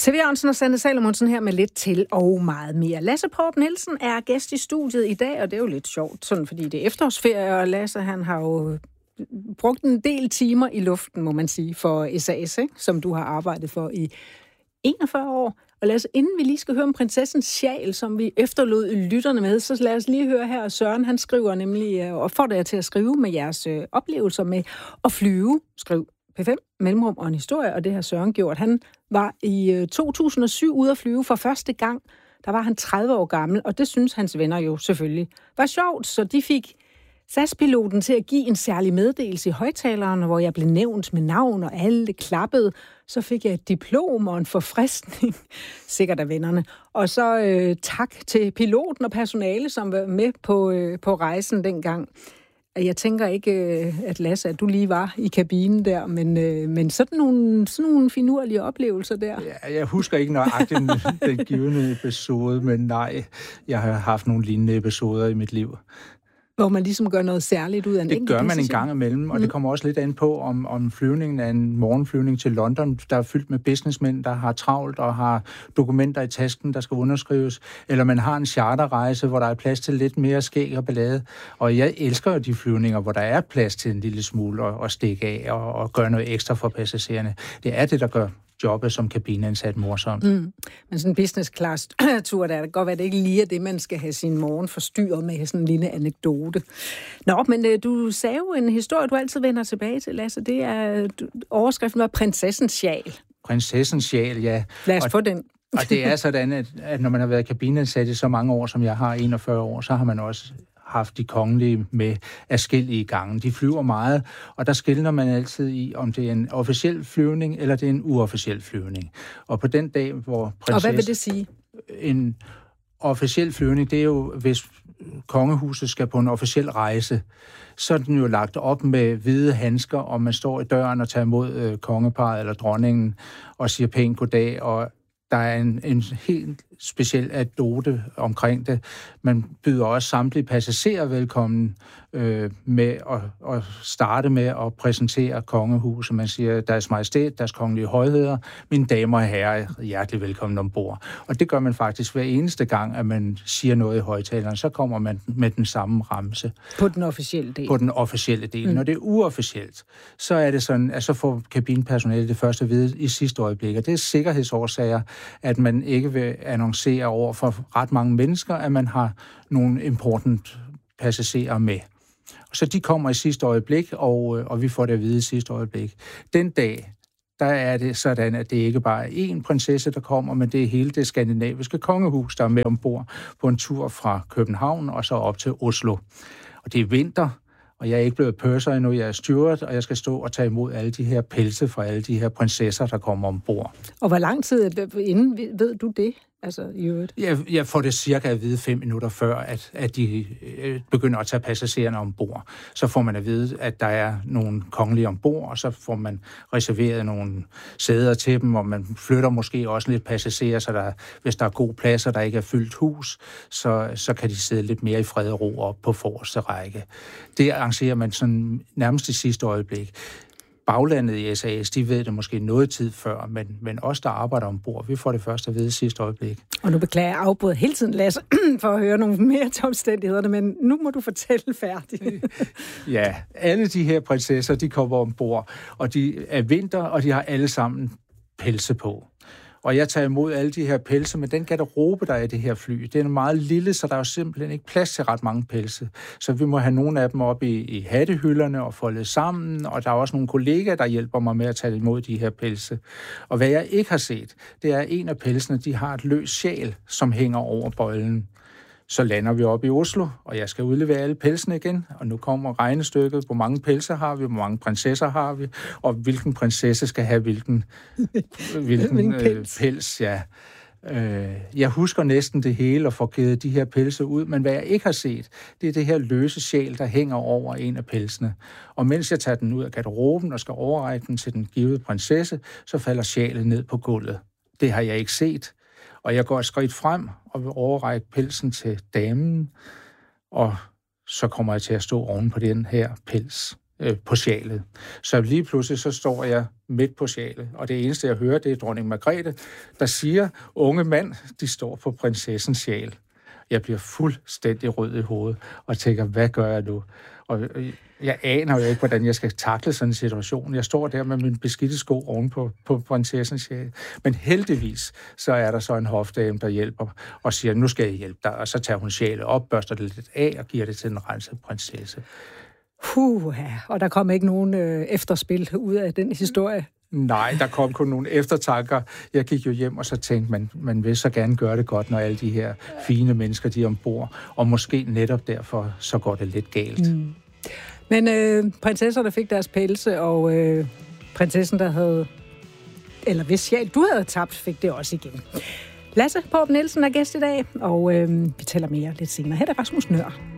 C.V. Jørgensen og Sanne Salomonsen her med lidt til og meget mere. Lasse Popp Nielsen er gæst i studiet i dag, og det er jo lidt sjovt, sådan fordi det er efterårsferie, og Lasse han har jo brugt en del timer i luften, må man sige, for SAS, ikke? Som du har arbejdet for i 41 år. Og Lasse, inden vi lige skal høre om prinsessens sjal, som vi efterlod lytterne med, så lad os lige høre her. Søren, han skriver nemlig, og får jer til at skrive med jeres oplevelser med at flyve. Skriv P5, mellemrum og en historie, og det har Søren gjort. Han var i 2007 ude at flyve for første gang. Der var han 30 år gammel, og det synes hans venner jo selvfølgelig var sjovt, så de fik SAS-piloten til at give en særlig meddelelse i højtaleren, hvor jeg blev nævnt med navn, og alle klappede. Så fik jeg et diplom og en forfriskning, sikkert af vennerne. Og så tak til piloten og personale, som var med på rejsen dengang. Jeg tænker ikke, at Lasse, at du lige var i kabinen der, men sådan nogle finurlige oplevelser der. Ja, jeg husker ikke nøjagtigt den givende episode, men nej, jeg har haft nogle lignende episoder i mit liv. Hvor man ligesom gør noget særligt ud af en enkelt passager. Det gør man en gang imellem, og det kommer også lidt an på, om flyvningen er en morgenflyvning til London, der er fyldt med businessmænd, der har travlt og har dokumenter i tasken, der skal underskrives, eller man har en charterrejse, hvor der er plads til lidt mere skæg og ballade. Og jeg elsker jo de flyvninger, hvor der er plads til en lille smule at stikke af og gøre noget ekstra for passagererne. Det er det, der gør jobbet som kabineansat morsomt. Men sådan en business class tur, der kan godt være, det ikke lige er det, man skal have sin morgen forstyrret med sådan en lille anekdote. Nå, men du sagde jo en historie, du altid vender tilbage til, Lasse. Det er, overskriften var prinsessens sjal. Prinsessens sjal, ja. Lad os få den. Og det er sådan, at når man har været kabineansat i så mange år, som jeg har, 41 år, så har man også haft de kongelige med adskillige gange. De flyver meget, og der skelner man altid i, om det er en officiel flyvning, eller det er en uofficiel flyvning. Og på den dag, hvor prinsesse... Og hvad vil det sige? En officiel flyvning, det er jo, hvis kongehuset skal på en officiel rejse, så er den jo lagt op med hvide handsker, og man står i døren og tager imod kongeparret eller dronningen, og siger pænt goddag, og der er en helt speciel anekdote omkring det. Man byder også samtlige passagerer velkommen med at starte med at præsentere kongehuset. Man siger, deres majestæt, deres kongelige højheder, mine damer og herrer, hjertelig velkommen ombord. Og det gør man faktisk hver eneste gang, at man siger noget i højtaleren, så kommer man med den samme ramse. På den officielle del? På den officielle del. Når det er uofficielt, så er det sådan, at så får kabinepersonalet det første at vide i sidste øjeblik. Og det er sikkerhedsårsager, at man ikke vil annoncere over for ret mange mennesker, at man har nogle important passagerer med. Så de kommer i sidste øjeblik, og vi får det at vide i sidste øjeblik. Den dag, der er det sådan, at det ikke bare er én prinsesse, der kommer, men det er hele det skandinaviske kongehus, der er med ombord på en tur fra København og så op til Oslo. Og det er vinter, og jeg er ikke blevet purser endnu, jeg er steward, og jeg skal stå og tage imod alle de her pelse fra alle de her prinsesser, der kommer ombord. Og hvor lang tid inden ved du det? Altså, i øvrigt? Jeg får det cirka at vide 5 minutter før, at de begynder at tage passagererne ombord. Så får man at vide, at der er nogle kongelige ombord, og så får man reserveret nogle sæder til dem, og man flytter måske også lidt passagerer, så hvis der er god plads, og der ikke er fyldt hus, så kan de sidde lidt mere i fred og ro op på forreste række. Det arrangerer man sådan nærmest i sidste øjeblik. Baglandet i SAS, de ved det måske noget tid før, men os, der arbejder ombord, vi får det først at vide sidste øjeblik. Og nu beklager jeg afbryder hele tiden, Lasse, for at høre nogle mere til omstændighederne, men nu må du fortælle færdigt. Ja, alle de her prinsesser, de kommer ombord, og de er vinter, og de har alle sammen pelse på. Og jeg tager imod alle de her pelse, men den garderobe, der er i det her fly, den er meget lille, så der er jo simpelthen ikke plads til ret mange pelse. Så vi må have nogle af dem op i hattehylderne og folde sammen, og der er også nogle kollegaer, der hjælper mig med at tage imod de her pelse. Og hvad jeg ikke har set, det er, at en af pelsene, de har et løs sjal, som hænger over bøjlen. Så lander vi op i Oslo, og jeg skal udlevere alle pelsene igen. Og nu kommer regnestykket. Hvor mange pelse har vi? Hvor mange prinsesser har vi? Og hvilken prinsesse skal have hvilken pels? Ja. Jeg husker næsten det hele og får givet de her pelse ud, men hvad jeg ikke har set, det er det her løse sjal, der hænger over en af pelsene. Og mens jeg tager den ud af garderoben og skal overrække den til den givede prinsesse, så falder sjalet ned på gulvet. Det har jeg ikke set. Og jeg går et skridt frem og vil overrække pelsen til damen, og så kommer jeg til at stå oven på den her pels. på sjalet. Så lige pludselig så står jeg midt på sjalet, og det eneste, jeg hører, det er dronning Margrethe, der siger, unge mand, de står på prinsessens sjal. Jeg bliver fuldstændig rød i hovedet, og tænker, hvad gør jeg nu? Og jeg aner jo ikke, hvordan jeg skal takle sådan en situation. Jeg står der med min beskidte sko oven på prinsessens sjæl. Men heldigvis, så er der så en hofdame, der hjælper og siger, nu skal jeg hjælpe dig. Og så tager hun sjælet op, børster det lidt af og giver det til den rensede prinsesse. Og der kom ikke nogen efterspil ud af den historie. Nej, der kom kun nogle eftertanker. Jeg gik jo hjem, og så tænkte man vil så gerne gøre det godt, når alle de her fine mennesker, de er ombord. Og måske netop derfor, så går det lidt galt. Mm. Men prinsesserne fik deres pelse, og prinsessen, der havde, eller hvis sjæl du havde tabt, fik det også igen. Lasse Popp Nielsen er gæst i dag, og vi taler mere lidt senere. Her er Rasmus Nøhr.